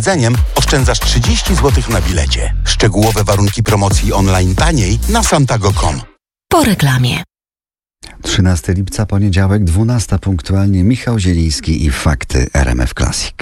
jedzeniem oszczędzasz 30 zł na bilecie. Szczegółowe warunki promocji online taniej na santago.com. Po reklamie. 13 lipca, poniedziałek, 12 punktualnie. Michał Zieliński i Fakty RMF Classic.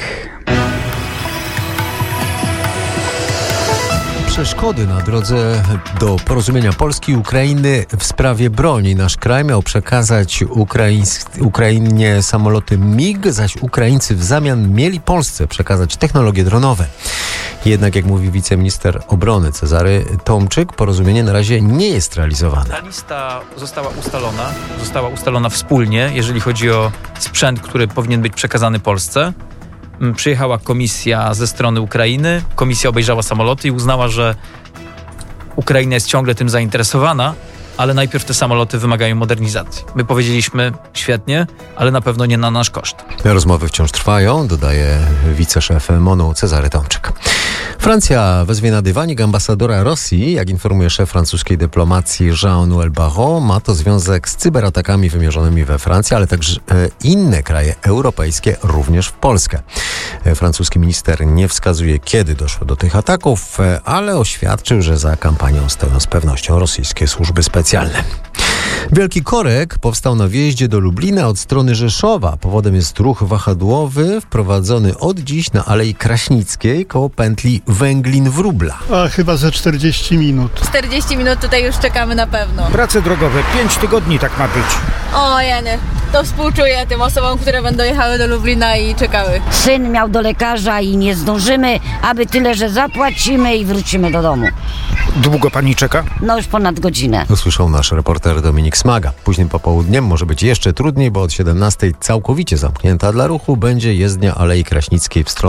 Przeszkody na drodze do porozumienia Polski i Ukrainy w sprawie broni. Nasz kraj miał przekazać Ukrainie samoloty MiG, zaś Ukraińcy w zamian mieli Polsce przekazać technologie dronowe. Jednak, jak mówi wiceminister obrony Cezary Tomczyk, porozumienie na razie nie jest realizowane. Ta lista została ustalona wspólnie, jeżeli chodzi o sprzęt, który powinien być przekazany Polsce. Przyjechała komisja ze strony Ukrainy, komisja obejrzała samoloty i uznała, że Ukraina jest ciągle tym zainteresowana, ale najpierw te samoloty wymagają modernizacji. My powiedzieliśmy, świetnie, ale na pewno nie na nasz koszt. Rozmowy wciąż trwają, dodaje wiceszef MONU Cezary Tomczyk. Francja wezwie na dywanik ambasadora Rosji. Jak informuje szef francuskiej dyplomacji Jean-Noël Barrot, ma to związek z cyberatakami wymierzonymi we Francji, ale także inne kraje europejskie, również w Polskę. Francuski minister nie wskazuje, kiedy doszło do tych ataków, ale oświadczył, że za kampanią stoją z pewnością rosyjskie służby specjalne. Wielki korek powstał na wjeździe do Lublina od strony Rzeszowa. Powodem jest ruch wahadłowy wprowadzony od dziś na Alei Kraśnickiej koło pętli Węglin-Wróbla. Chyba za 40 minut. 40 minut tutaj już czekamy na pewno. Prace drogowe, 5 tygodni tak ma być. O jeny, to współczuję tym osobom, które będą jechały do Lublina i czekały. Syn miał do lekarza i nie zdążymy, aby tyle, że zapłacimy i wrócimy do domu. Długo pani czeka? No już ponad godzinę. Usłyszał nasz reporter Dominik Smaga. Późnym popołudniem może być jeszcze trudniej, bo od 17 całkowicie zamknięta dla ruchu będzie jezdnia Alei Kraśnickiej w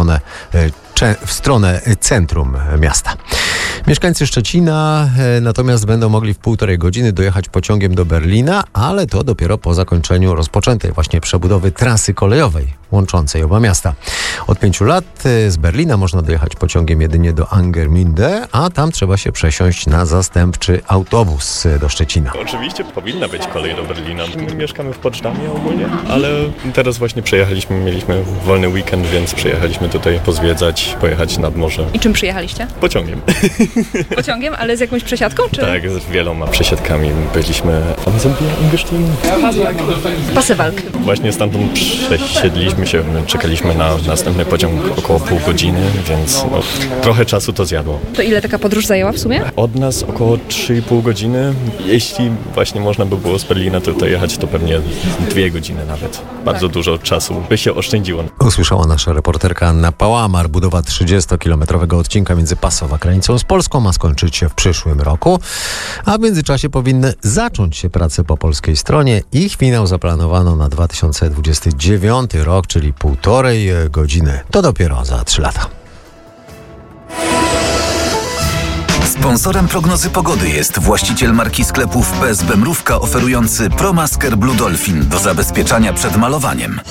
stronę centrum miasta. Mieszkańcy Szczecina natomiast będą mogli w 1,5 godziny dojechać pociągiem do Berlina, ale to dopiero po zakończeniu rozpoczętej właśnie przebudowy trasy kolejowej łączącej oba miasta. Od 5 lat z Berlina można dojechać pociągiem jedynie do Angermünde, a tam trzeba się przesiąść na zastępczy autobus do Szczecina. Oczywiście powinna być kolej do Berlina. My mieszkamy w Poczdamie ogólnie, ale teraz właśnie mieliśmy wolny weekend, więc przyjechaliśmy tutaj pozwiedzać, pojechać nad morze. I czym przyjechaliście? Pociągiem. Pociągiem, ale z jakąś przesiadką, czy? Tak, z wieloma przesiadkami. Byliśmy Pasewalk. Właśnie stamtąd przesiedliśmy się, czekaliśmy na następny pociąg około pół godziny, więc trochę czasu to zjadło. To ile taka podróż zajęła w sumie? Od nas około 3,5 godziny. Jeśli właśnie można by było z Berlina tutaj jechać, to pewnie 2 godziny nawet. Bardzo dużo czasu by się oszczędziło. Usłyszała nasza reporterka Anna Pałamar. Budowa 30-kilometrowego odcinka między Pasów a granicą z Polską ma skończyć się w przyszłym roku, a w międzyczasie powinny zacząć się prace po polskiej stronie. Ich finał zaplanowano na 2029 rok, czyli 1,5 godziny. To dopiero za 3 lata. Sponsorem prognozy pogody jest właściciel marki sklepów PSB Mrówka oferujący ProMasker Blue Dolphin do zabezpieczania przed malowaniem.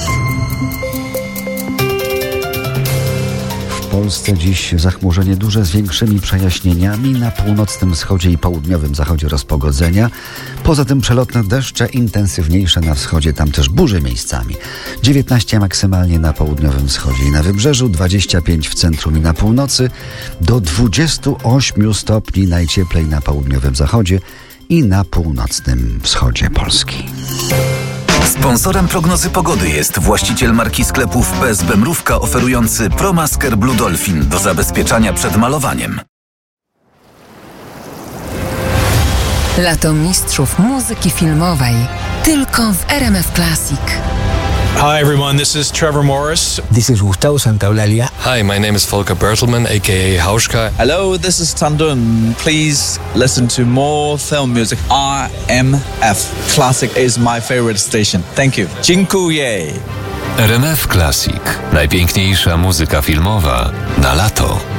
W Polsce dziś zachmurzenie duże z większymi przejaśnieniami. Na północnym wschodzie i południowym zachodzie rozpogodzenia. Poza tym przelotne deszcze, intensywniejsze na wschodzie, tam też burze miejscami. 19 maksymalnie na południowym wschodzie i na wybrzeżu, 25 w centrum i na północy, do 28 stopni najcieplej na południowym zachodzie i na północnym wschodzie Polski. Sponsorem prognozy pogody jest właściciel marki sklepów PSB Mrówka oferujący ProMasker Blue Dolphin do zabezpieczania przed malowaniem. Lato mistrzów muzyki filmowej. Tylko w RMF Classic. Hi everyone, this is Trevor Morris. This is Gustavo Santaolalla. Hi, my name is Volker Bertelmann, aka Hauschka. Hello, this is Tandun. Please listen to more film music. RMF Classic is my favorite station. Thank you. Dziękuję. RMF Classic. Najpiękniejsza muzyka filmowa na lato.